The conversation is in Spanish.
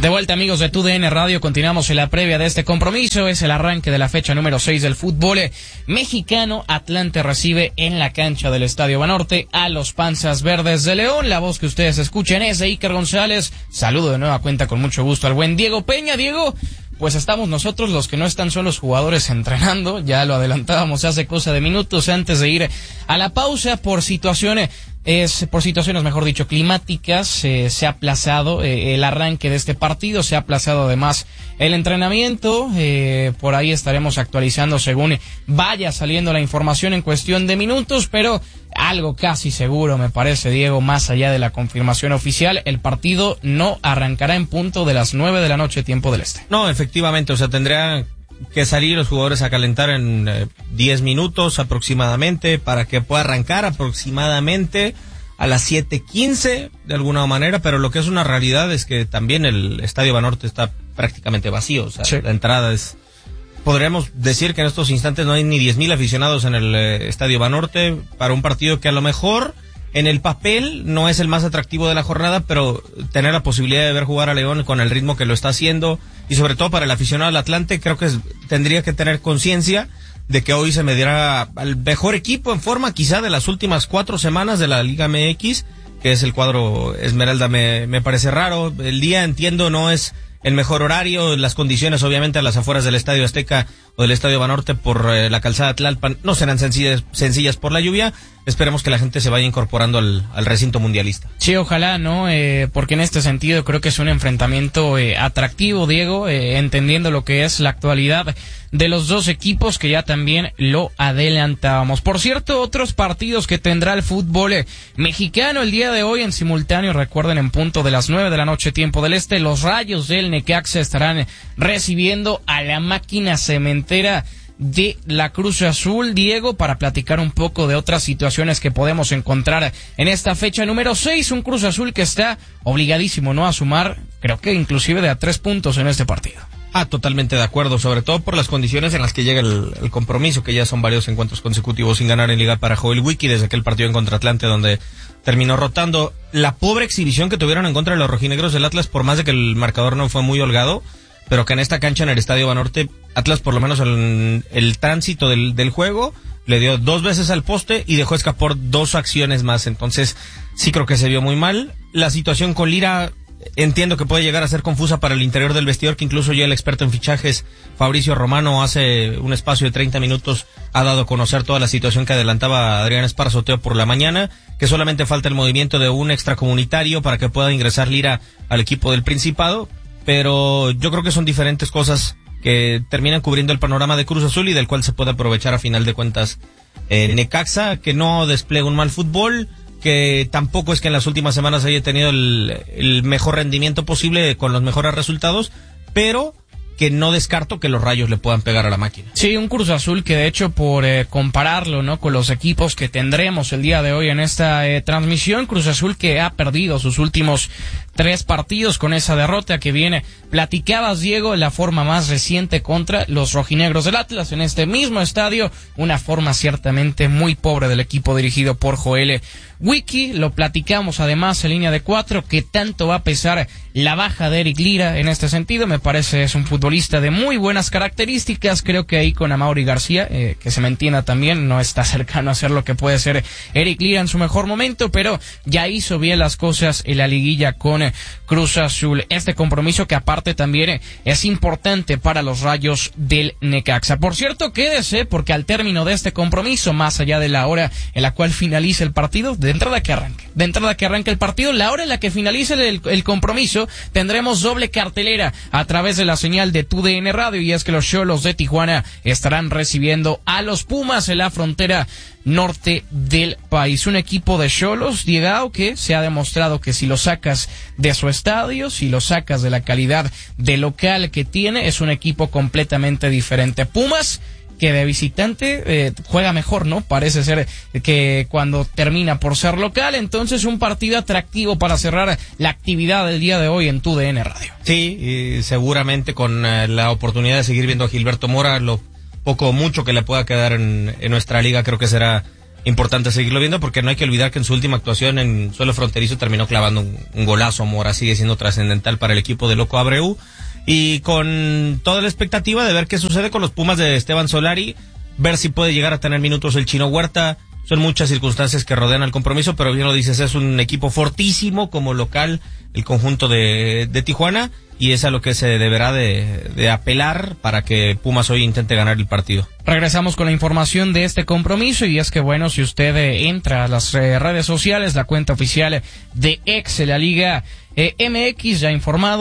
De vuelta, amigos de TUDN Radio, continuamos en la previa de este compromiso. Es el arranque de la fecha número 6 del fútbol mexicano. Atlante recibe en la cancha del Estadio Banorte a los Panzas Verdes de León. La voz que ustedes escuchen es de Iker González. Saludo de nueva cuenta con mucho gusto al buen Diego Peña. Diego, pues estamos nosotros, los que no están, son los jugadores entrenando. Ya lo adelantábamos hace cosa de minutos antes de ir a la pausa por situaciones mejor dicho, climáticas. Se ha aplazado el arranque de este partido, se ha aplazado además el entrenamiento. Por ahí estaremos actualizando según vaya saliendo la información en cuestión de minutos, pero algo casi seguro me parece, Diego, más allá de la confirmación oficial, el partido no arrancará en punto de las 9 de la noche, tiempo del este. No, efectivamente, o sea, tendría que salir los jugadores a calentar en 10 minutos aproximadamente para que pueda arrancar aproximadamente a las 7:15 de alguna manera, pero lo que es una realidad es que también el Estadio Banorte está prácticamente vacío, o sea, sí. La entrada es, podríamos decir que en estos instantes no hay ni 10,000 aficionados en el Estadio Banorte para un partido que a lo mejor en el papel no es el más atractivo de la jornada, pero tener la posibilidad de ver jugar a León con el ritmo que lo está haciendo, y sobre todo para el aficionado del Atlante, creo que tendría que tener conciencia de que hoy se medirá al mejor equipo en forma quizá de las últimas 4 semanas de la Liga MX, que es el cuadro Esmeralda. Me parece raro, el día, entiendo, no es el mejor horario, las condiciones obviamente a las afueras del Estadio Azteca o del Estadio Banorte por la calzada Tlalpan no serán sencillas por la lluvia. Esperemos que la gente se vaya incorporando al recinto mundialista. Sí, ojalá, ¿no? Porque en este sentido creo que es un enfrentamiento atractivo, Diego, entendiendo lo que es la actualidad de los dos equipos, que ya también lo adelantábamos. Por cierto, otros partidos que tendrá el fútbol mexicano el día de hoy en simultáneo, recuerden, en punto de las 9 de la noche, tiempo del este, los Rayos del Necaxa estarán recibiendo a la máquina cementera de la Cruz Azul, Diego, para platicar un poco de otras situaciones que podemos encontrar en esta fecha número 6, un Cruz Azul que está obligadísimo, ¿no?, a sumar, creo que inclusive de a 3 puntos en este partido. Totalmente de acuerdo, sobre todo por las condiciones en las que llega el compromiso, que ya son varios encuentros consecutivos sin ganar en Liga para Joel Wiki, desde aquel partido en contra Atlante donde terminó rotando. La pobre exhibición que tuvieron en contra de los rojinegros del Atlas, por más de que el marcador no fue muy holgado, pero que en esta cancha, en el Estadio Banorte, Atlas por lo menos el tránsito del juego le dio 2 veces al poste y dejó escapar 2 acciones más. Entonces sí creo que se vio muy mal. La situación con Lira entiendo que puede llegar a ser confusa para el interior del vestidor, que incluso ya el experto en fichajes Fabricio Romano hace un espacio de 30 minutos ha dado a conocer toda la situación que adelantaba Adrián Esparzoteo por la mañana, que solamente falta el movimiento de un extracomunitario para que pueda ingresar Lira al equipo del Principado, pero yo creo que son diferentes cosas que terminan cubriendo el panorama de Cruz Azul y del cual se puede aprovechar a final de cuentas Necaxa, que no despliega un mal fútbol, que tampoco es que en las últimas semanas haya tenido el mejor rendimiento posible con los mejores resultados, pero que no descarto que los Rayos le puedan pegar a la máquina. Sí, un Cruz Azul que de hecho por compararlo, ¿no?, con los equipos que tendremos el día de hoy en esta transmisión, Cruz Azul que ha perdido sus últimos 3 partidos con esa derrota que viene, platicabas, Diego, la forma más reciente contra los rojinegros del Atlas en este mismo estadio, una forma ciertamente muy pobre del equipo dirigido por Joel Wiki. Lo platicamos además en línea de 4, que tanto va a pesar la baja de Eric Lira en este sentido. Me parece es un futbolista de muy buenas características, creo que ahí con Amaury García, que se me entienda también, no está cercano a ser lo que puede ser Eric Lira en su mejor momento, pero ya hizo bien las cosas en la liguilla con Cruz Azul. Este compromiso que aparte también es importante para los Rayos del Necaxa. Por cierto, quédese, porque al término de este compromiso, más allá de la hora en la cual finalice el partido, de entrada que arranque el partido, la hora en la que finalice el compromiso, tendremos doble cartelera a través de la señal de TUDN Radio, y es que los Xolos de Tijuana estarán recibiendo a los Pumas en la frontera norte del país. Un equipo de Xolos, Diego, que se ha demostrado que si lo sacas de su estadio, si lo sacas de la calidad de local que tiene, es un equipo completamente diferente. Pumas, que de visitante juega mejor, ¿no? Parece ser que cuando termina por ser local. Entonces un partido atractivo para cerrar la actividad del día de hoy en TUDN Radio. Sí, y seguramente con la oportunidad de seguir viendo a Gilberto Mora, lo poco o mucho que le pueda quedar en nuestra liga, creo que será importante seguirlo viendo, porque no hay que olvidar que en su última actuación en suelo fronterizo terminó clavando un golazo. Mora sigue siendo trascendental para el equipo de Loco Abreu, y con toda la expectativa de ver qué sucede con los Pumas de Esteban Solari, ver si puede llegar a tener minutos el Chino Huerta. Son muchas circunstancias que rodean al compromiso, pero bien lo dices, es un equipo fortísimo como local, el conjunto de Tijuana, y es a lo que se deberá de apelar para que Pumas hoy intente ganar el partido. Regresamos con la información de este compromiso, y es que bueno, si usted entra a las redes sociales, la cuenta oficial de ex la Liga MX ya ha informado